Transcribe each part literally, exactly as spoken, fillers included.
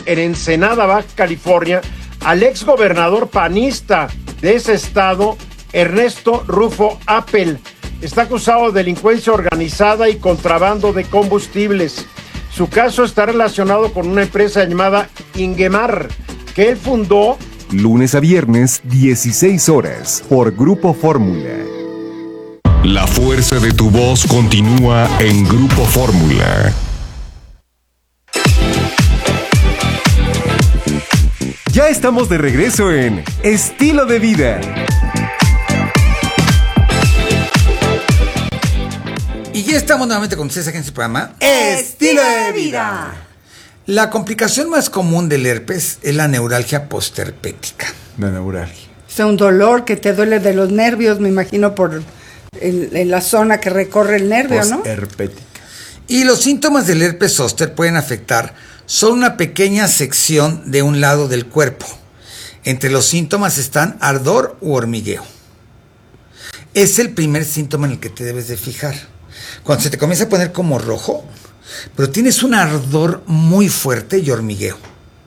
en Ensenada, Baja California, al ex gobernador panista de ese estado, Ernesto Rufo Appel. Está acusado de delincuencia organizada y contrabando de combustibles. Su caso está relacionado con una empresa llamada Ingemar, que él fundó. Lunes a viernes, dieciséis horas, por Grupo Fórmula. La fuerza de tu voz continúa en Grupo Fórmula. Ya estamos de regreso en Estilo de Vida. Y ya estamos nuevamente con ustedes aquí en su programa Estilo de Vida. La complicación más común del herpes es la neuralgia postherpética. La neuralgia. Es un dolor que te duele de los nervios, me imagino, por en, en la zona que recorre el nervio, ¿no? Postherpética. Y los síntomas del herpes zóster pueden afectar solo una pequeña sección de un lado del cuerpo. Entre los síntomas están ardor u hormigueo. Es el primer síntoma en el que te debes de fijar. Cuando se te comienza a poner como rojo, pero tienes un ardor muy fuerte y hormigueo.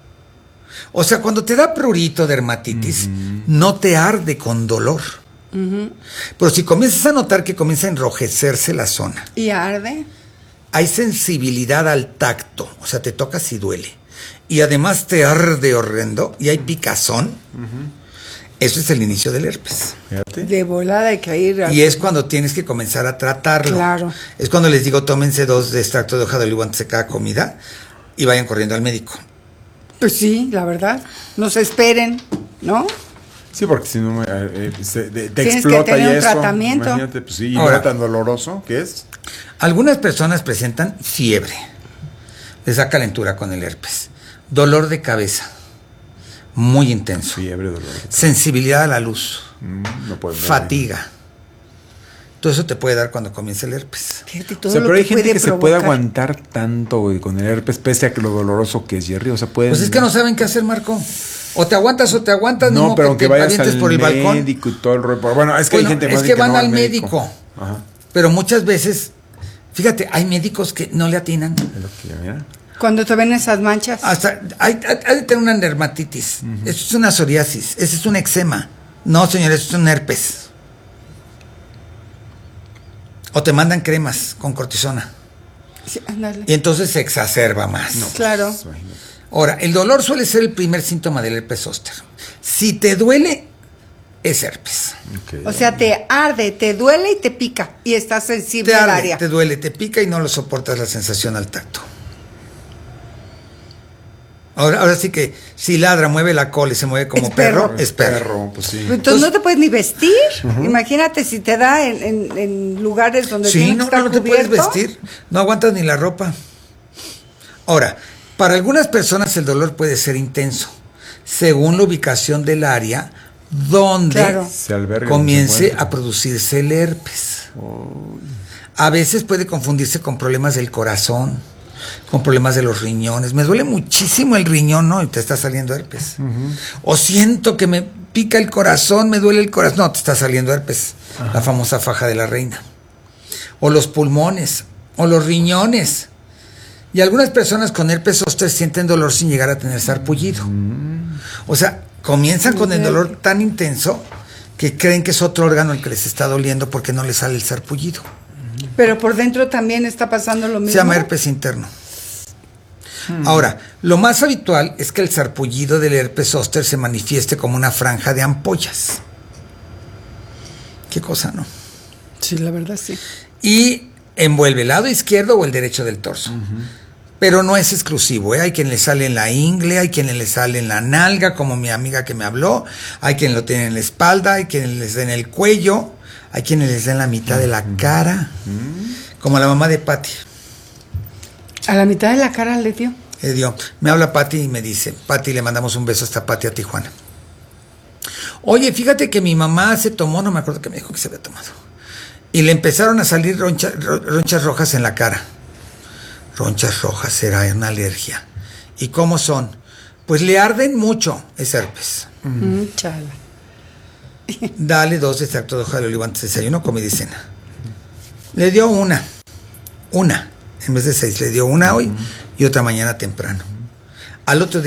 O sea, cuando te da prurito, dermatitis, uh-huh. no te arde con dolor. Uh-huh. Pero si comienzas a notar que comienza a enrojecerse la zona. ¿Y arde? Hay sensibilidad al tacto, o sea, te tocas y duele. Y además te arde horrendo y hay picazón. Uh-huh. Eso es el inicio del herpes. Fíjate. De volada hay que ir a... Y es cuando tienes que comenzar a tratarlo. Claro. Es cuando les digo, tómense dos de extracto de hoja de olivo antes de cada comida y vayan corriendo al médico. Pues sí, la verdad. No se esperen, ¿no? Sí, porque si no eh, se, de, te tienes explota que tener y un eso. Tratamiento. Imagínate, pues sí, y Ahora, no tan doloroso, ¿qué es? Algunas personas presentan fiebre. Les da calentura con el herpes. Dolor de cabeza. Muy intenso. Fiebre, dolor. Sensibilidad a la luz. Mm, no puede fatiga. Ver. Todo eso te puede dar cuando comienza el herpes. Fíjate, todo o sea, lo pero que hay gente puede que provocar. se puede aguantar tanto güey, con el herpes, pese a que lo doloroso que es, Jerry. O sea, pueden... Pues es que no saben qué hacer, Marco. O te aguantas o te aguantas. No, pero aunque vayas al por el balcón. médico y todo el rollo. Bueno, es que bueno, hay gente es que, que que van no al médico. médico. Ajá. Pero muchas veces, fíjate, hay médicos que no le atinan. Es lo que, mira. Cuando te ven esas manchas. Hasta hay, hay, hay de tener una dermatitis. Uh-huh. Eso es una psoriasis. Eso es un eczema. No, señor, eso es un herpes. O te mandan cremas con cortisona. Sí, ándale. Y entonces se exacerba más. No, claro. Pues, ahora, el dolor suele ser el primer síntoma del herpes zóster. Si te duele, es herpes. Okay. O sea, te arde, te duele y te pica. Y estás sensible te al arde, área. Te duele, te pica y no lo soportas la sensación al tacto. Ahora, ahora sí que si ladra, mueve la cola y se mueve como es perro, perro, es perro. perro pues sí. Entonces pues, no te puedes ni vestir. Uh-huh. Imagínate si te da en, en, en lugares donde sí, tienes no, que estar no, no te cubierto. puedes vestir. No aguantas ni la ropa. Ahora, para algunas personas el dolor puede ser intenso, según la ubicación del área donde claro. se alberga, comience se a producirse el herpes. Oh. A veces puede confundirse con problemas del corazón, con problemas de los riñones. Me duele muchísimo el riñón, ¿no? Y te está saliendo herpes. Uh-huh. O siento que me pica el corazón, me duele el corazón. No, te está saliendo herpes. Uh-huh. La famosa faja de la reina. O los pulmones, o los riñones. Y algunas personas con herpes zóster sienten dolor sin llegar a tener sarpullido. Uh-huh. O sea, comienzan con el dolor tan intenso que creen que es otro órgano el que les está doliendo porque no les sale el sarpullido. Pero por dentro también está pasando lo mismo. Se llama herpes interno. Hmm. Ahora, lo más habitual es que el sarpullido del herpes zóster se manifieste como una franja de ampollas. Qué cosa, ¿no? Sí, la verdad sí. Y envuelve el lado izquierdo o el derecho del torso. Uh-huh. Pero no es exclusivo, ¿eh? Hay quien le sale en la ingle, hay quien le sale en la nalga, como mi amiga que me habló, hay quien lo tiene en la espalda, hay quien les da en el cuello, hay quienes les da en la mitad de la cara, uh-huh. como la mamá de Patti. ¿A la mitad de la cara le dio? Le dio. Me habla Patti y me dice, Patti, le mandamos un beso hasta Patti a Tijuana. Oye, fíjate que mi mamá se tomó, no me acuerdo qué me dijo que se había tomado, y le empezaron a salir roncha, ronchas rojas en la cara. Ronchas rojas, será una alergia. ¿Y cómo son? Pues le arden mucho, es herpes. Mm, chala. Dale dos de extracto de hoja de olivo antes de desayuno, comida y cena. Le dio una, una, en vez de seis, le dio una hoy y otra mañana temprano. Al otro día